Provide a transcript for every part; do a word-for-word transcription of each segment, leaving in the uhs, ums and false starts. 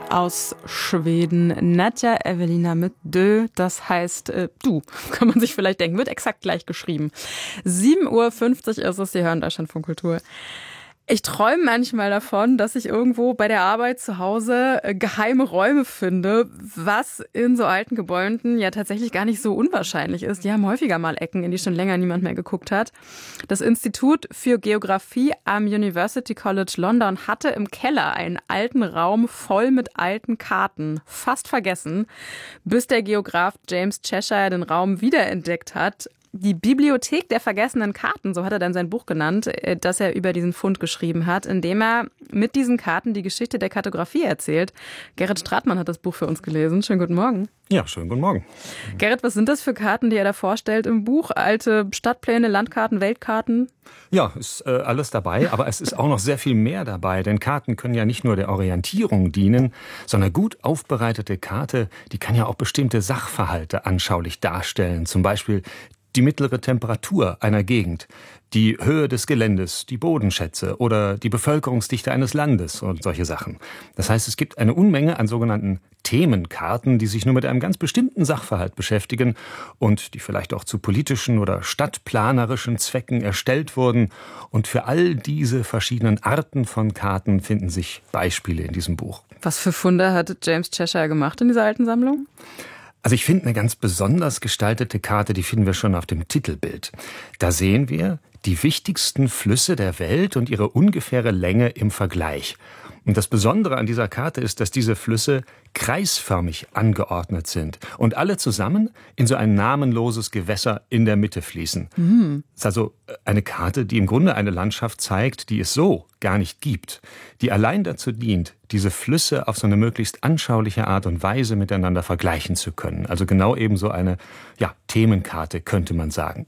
aus Schweden. Nadja Evelina mit Dö, das heißt äh, du, kann man sich vielleicht denken, wird exakt gleich geschrieben. sieben Uhr fünfzig ist es, Sie hören Deutschlandfunk Kultur. Ich träume manchmal davon, dass ich irgendwo bei der Arbeit zu Hause geheime Räume finde, was in so alten Gebäuden ja tatsächlich gar nicht so unwahrscheinlich ist. Die haben häufiger mal Ecken, in die schon länger niemand mehr geguckt hat. Das Institut für Geographie am University College London hatte im Keller einen alten Raum voll mit alten Karten, fast vergessen, bis der Geograf James Cheshire den Raum wiederentdeckt hat. Die Bibliothek der vergessenen Karten, so hat er dann sein Buch genannt, das er über diesen Fund geschrieben hat, indem er mit diesen Karten die Geschichte der Kartografie erzählt. Gerrit Stratmann hat das Buch für uns gelesen. Schönen guten Morgen. Ja, schönen guten Morgen. Gerrit, was sind das für Karten, die er da vorstellt im Buch? Alte Stadtpläne, Landkarten, Weltkarten? Ja, ist äh, alles dabei, aber es ist auch noch sehr viel mehr dabei, denn Karten können ja nicht nur der Orientierung dienen, sondern gut aufbereitete Karte, die kann ja auch bestimmte Sachverhalte anschaulich darstellen, zum Beispiel die mittlere Temperatur einer Gegend, die Höhe des Geländes, die Bodenschätze oder die Bevölkerungsdichte eines Landes und solche Sachen. Das heißt, es gibt eine Unmenge an sogenannten Themenkarten, die sich nur mit einem ganz bestimmten Sachverhalt beschäftigen und die vielleicht auch zu politischen oder stadtplanerischen Zwecken erstellt wurden. Und für all diese verschiedenen Arten von Karten finden sich Beispiele in diesem Buch. Was für Funde hat James Cheshire gemacht in dieser alten Sammlung? Also ich finde eine ganz besonders gestaltete Karte, die finden wir schon auf dem Titelbild. Da sehen wir die wichtigsten Flüsse der Welt und ihre ungefähre Länge im Vergleich. Und das Besondere an dieser Karte ist, dass diese Flüsse kreisförmig angeordnet sind und alle zusammen in so ein namenloses Gewässer in der Mitte fließen. Mhm. Das ist also eine Karte, die im Grunde eine Landschaft zeigt, die es so gar nicht gibt, die allein dazu dient, diese Flüsse auf so eine möglichst anschauliche Art und Weise miteinander vergleichen zu können. Also genau eben so eine ja, Themenkarte, könnte man sagen.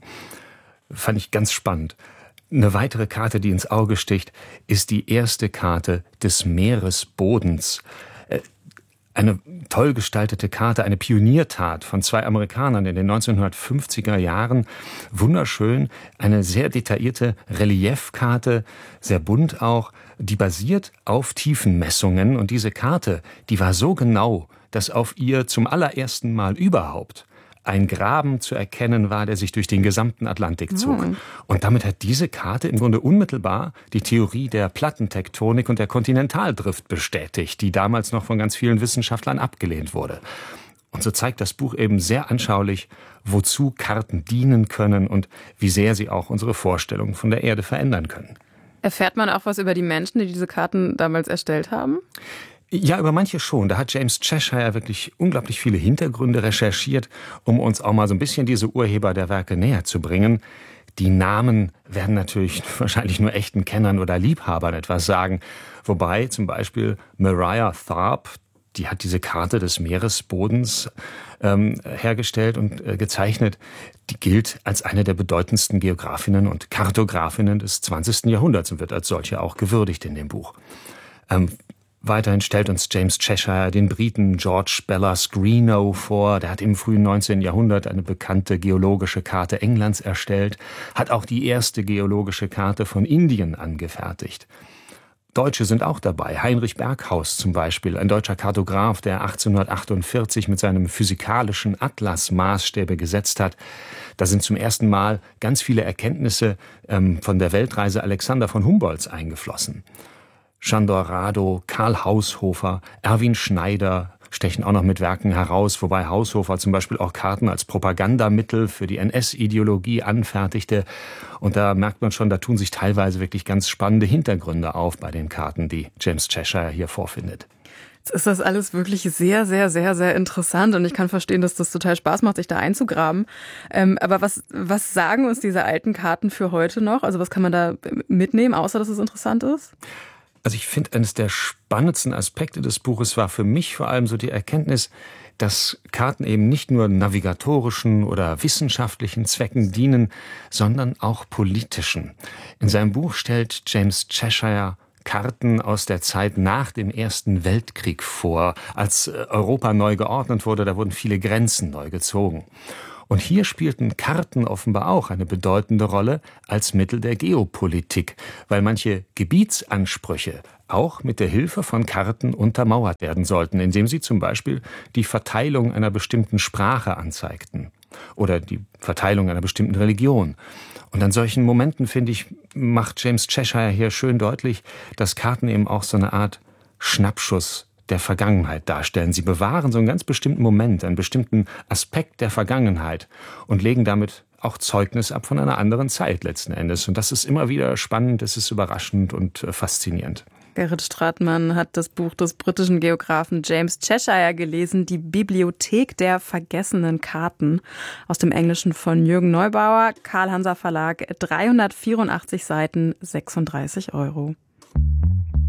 Fand ich ganz spannend. Eine weitere Karte, die ins Auge sticht, ist die erste Karte des Meeresbodens. Eine toll gestaltete Karte, eine Pioniertat von zwei Amerikanern in den neunzehnhundertfünfziger Jahren. Wunderschön, eine sehr detaillierte Reliefkarte, sehr bunt auch, die basiert auf Tiefenmessungen. Und diese Karte, die war so genau, dass auf ihr zum allerersten Mal überhaupt ein Graben zu erkennen war, der sich durch den gesamten Atlantik zog. Mhm. Und damit hat diese Karte im Grunde unmittelbar die Theorie der Plattentektonik und der Kontinentaldrift bestätigt, die damals noch von ganz vielen Wissenschaftlern abgelehnt wurde. Und so zeigt das Buch eben sehr anschaulich, wozu Karten dienen können und wie sehr sie auch unsere Vorstellungen von der Erde verändern können. Erfährt man auch was über die Menschen, die diese Karten damals erstellt haben? Ja, über manche schon. Da hat James Cheshire wirklich unglaublich viele Hintergründe recherchiert, um uns auch mal so ein bisschen diese Urheber der Werke näher zu bringen. Die Namen werden natürlich wahrscheinlich nur echten Kennern oder Liebhabern etwas sagen. Wobei zum Beispiel Mariah Tharp, die hat diese Karte des Meeresbodens ähm, hergestellt und äh, gezeichnet. Die gilt als eine der bedeutendsten Geografinnen und Kartografinnen des zwanzigsten Jahrhunderts und wird als solche auch gewürdigt in dem Buch. Ähm, Weiterhin stellt uns James Cheshire den Briten George Bellas Greenough vor. Der hat im frühen neunzehnten Jahrhundert eine bekannte geologische Karte Englands erstellt, hat auch die erste geologische Karte von Indien angefertigt. Deutsche sind auch dabei. Heinrich Berghaus zum Beispiel, ein deutscher Kartograf, der achtzehnhundertachtundvierzig mit seinem physikalischen Atlas Maßstäbe gesetzt hat. Da sind zum ersten Mal ganz viele Erkenntnisse ähm, von der Weltreise Alexander von Humboldts eingeflossen. Sándor Rado, Karl Haushofer, Erwin Schneider stechen auch noch mit Werken heraus, wobei Haushofer zum Beispiel auch Karten als Propagandamittel für die N S-Ideologie anfertigte. Und da merkt man schon, da tun sich teilweise wirklich ganz spannende Hintergründe auf bei den Karten, die James Cheshire hier vorfindet. Jetzt ist das alles wirklich sehr, sehr, sehr, sehr interessant und ich kann verstehen, dass das total Spaß macht, sich da einzugraben. Ähm, aber was, was sagen uns diese alten Karten für heute noch? Also was kann man da mitnehmen, außer dass es interessant ist? Also ich finde, eines der spannendsten Aspekte des Buches war für mich vor allem so die Erkenntnis, dass Karten eben nicht nur navigatorischen oder wissenschaftlichen Zwecken dienen, sondern auch politischen. In seinem Buch stellt James Cheshire Karten aus der Zeit nach dem Ersten Weltkrieg vor. Als Europa neu geordnet wurde, da wurden viele Grenzen neu gezogen. Und hier spielten Karten offenbar auch eine bedeutende Rolle als Mittel der Geopolitik, weil manche Gebietsansprüche auch mit der Hilfe von Karten untermauert werden sollten, indem sie zum Beispiel die Verteilung einer bestimmten Sprache anzeigten oder die Verteilung einer bestimmten Religion. Und an solchen Momenten, finde ich, macht James Cheshire hier schön deutlich, dass Karten eben auch so eine Art Schnappschuss der Vergangenheit darstellen. Sie bewahren so einen ganz bestimmten Moment, einen bestimmten Aspekt der Vergangenheit und legen damit auch Zeugnis ab von einer anderen Zeit letzten Endes. Und das ist immer wieder spannend, es ist überraschend und äh, faszinierend. Gerrit Stratmann hat das Buch des britischen Geografen James Cheshire gelesen, Die Bibliothek der vergessenen Karten, aus dem Englischen von Jürgen Neubauer, Karl Hanser Verlag, dreihundertvierundachtzig Seiten, sechsunddreißig Euro.